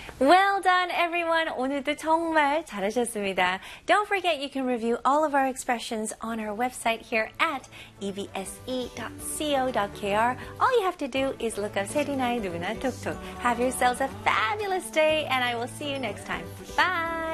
Well done, everyone. 오늘도 정말 잘하셨습니다. Don't forget you can review all of our expressions on our website here at ebse.co.kr. All you have to do is look up 세리나의 누구나 톡톡. Have yourselves a fabulous day, and I will see you next time. Bye!